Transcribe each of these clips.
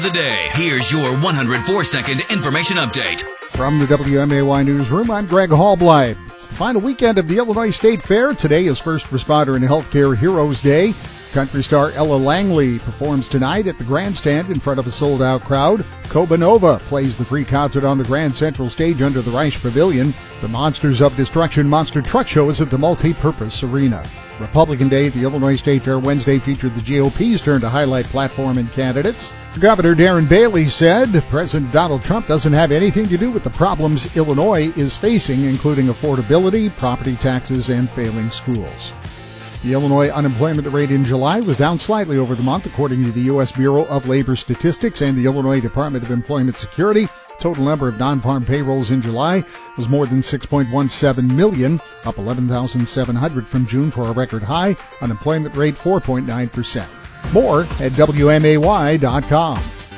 The day. Here's your 104-second information update. From the WMAY Newsroom, I'm Greg Hallbleib. It's the final weekend of the Illinois State Fair. Today is First Responder and Healthcare Heroes Day. Country star Ella Langley performs tonight at the grandstand in front of a sold-out crowd. Coba Nova plays the free concert on the Grand Central Stage under the Reich Pavilion. The Monsters of Destruction Monster Truck Show is at the Multi-Purpose Arena. Republican Day at the Illinois State Fair Wednesday featured the GOP's turn to highlight platform and candidates. Governor Darren Bailey said President Donald Trump doesn't have anything to do with the problems Illinois is facing, including affordability, property taxes, and failing schools. The Illinois unemployment rate in July was down slightly over the month, according to the U.S. Bureau of Labor Statistics and the Illinois Department of Employment Security. Total number of non-farm payrolls in July was more than 6.17 million, up 11,700 from June for a record high. Unemployment rate 4.9%. More at WMAY.com.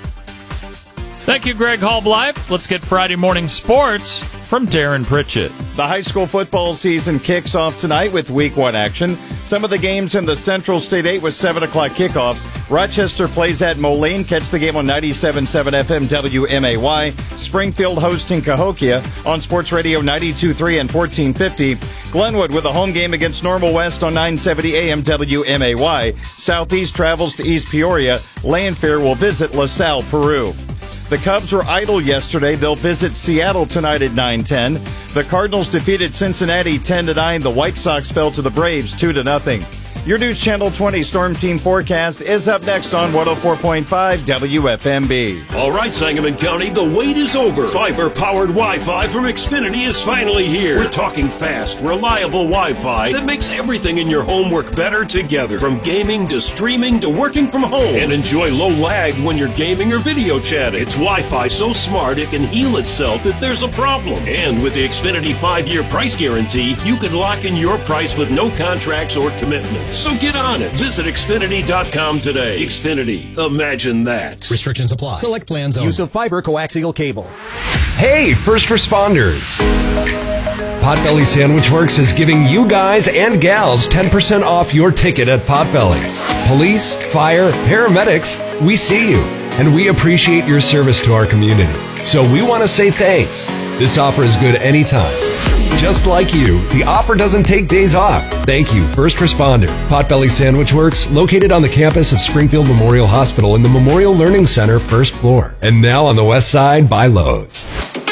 Thank you, Greg Hallbleib. Let's get Friday morning sports from Darren Pritchett. The high school football season kicks off tonight with Week 1 action. Some of the games in the Central State 8 with 7 o'clock kickoffs. Rochester plays at Moline. Catch the game on 97.7 FM WMAY. Springfield hosting Cahokia on Sports Radio 92.3 and 1450. Glenwood with a home game against Normal West on 970 AM WMAY. Southeast travels to East Peoria. Lanphier will visit LaSalle, Peru. The Cubs were idle yesterday. They'll visit Seattle tonight at 9:10. The Cardinals defeated Cincinnati 10-9. The White Sox fell to the Braves 2-0. Your News Channel 20 Storm Team forecast is up next on 104.5 WFMB. All right, Sangamon County, the wait is over. Fiber-powered Wi-Fi from Xfinity is finally here. We're talking fast, reliable Wi-Fi that makes everything in your home work better together. From gaming to streaming to working from home. And enjoy low lag when you're gaming or video chatting. It's Wi-Fi so smart it can heal itself if there's a problem. And with the Xfinity 5-year price guarantee, you can lock in your price with no contracts or commitments. So get on it. Visit Xfinity.com today. Xfinity. Imagine that. Restrictions apply. Select plans only. Use of fiber coaxial cable. Hey, first responders. Potbelly Sandwich Works is giving you guys and gals 10% off your ticket at Potbelly. Police, fire, paramedics, we see you. And we appreciate your service to our community. So we want to say thanks. This offer is good anytime. Just like you, the offer doesn't take days off. Thank you, First Responder. Potbelly Sandwich Works, located on the campus of Springfield Memorial Hospital in the Memorial Learning Center, first floor. And now on the west side by Lowe's.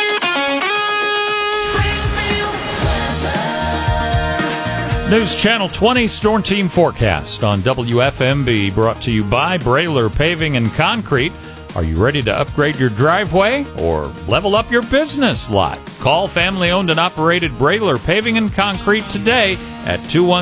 News Channel 20 Storm Team forecast on WFMB, brought to you by Brailer Paving and Concrete. Are you ready to upgrade your driveway or level up your business lot? Call family-owned and operated Brailer Paving and Concrete today at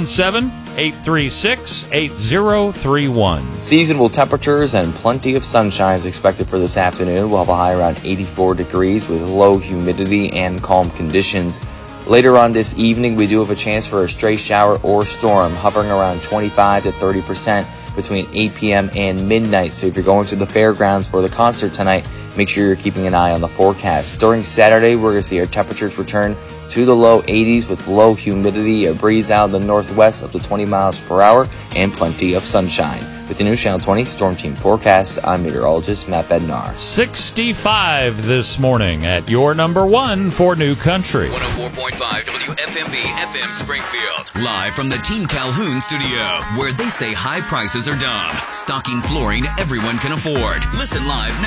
217-836-8031. Seasonable temperatures and plenty of sunshine is expected for this afternoon. We'll have a high around 84 degrees with low humidity and calm conditions. Later on this evening, we do have a chance for a stray shower or storm, hovering around 25 to 30%. Between 8 p.m. and midnight. So if you're going to the fairgrounds for the concert tonight, make sure you're keeping an eye on the forecast. During Saturday, we're going to see our temperatures return to the low 80s with low humidity, a breeze out of the northwest up to 20 miles per hour, and plenty of sunshine. With the News Channel 20 Storm Team forecast, I'm meteorologist Matt Bednar. 65 this morning at your number one for New Country. 104.5 WFMB FM Springfield. Live from the Team Calhoun studio, where they say high prices are dumb. Stocking flooring everyone can afford. Listen live now.